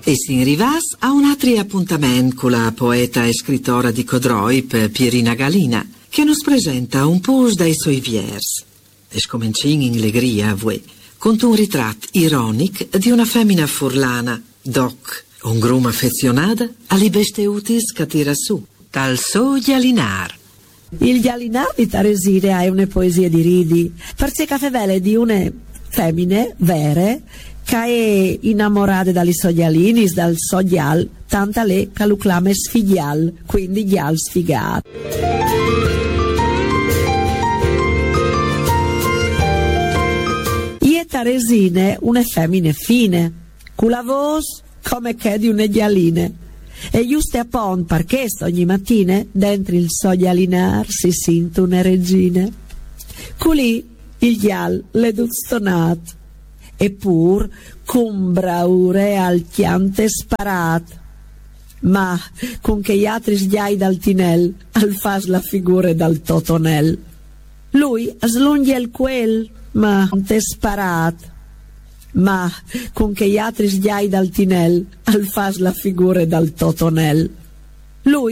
E si rivas a un altro appuntamento con la poeta e scrittora di Codroip, Pierina Galina, che nos presenta un po' dai suoi vers. E scomincin in allegria, voi, con un ritratto ironico di una femmina furlana, doc, un grum affezionata alle besteutis che tira su, dal suo Gialinar. Il Gialinar di Taresina è una poesia di ridi, perché caffevele di une femmine vere che è innamorate dagli soglialinis, dal soglial, tanta le caluclame sfigial, quindi gial sfigato. E Taresine une femmine fine, con la voce come che di une gialine. E giusto appunto perché ogni mattina dentro il soglialinar si sente una regina. Culì il gial le duztonat, eppur con braure al chiante sparat, ma con che gli altri sgiai dal tinel al fas la figura dal totonel. Lui slungia il quel, ma non te sparat, ma con che gli altri sgiai dal tinel al fas la figura dal totonel. Lui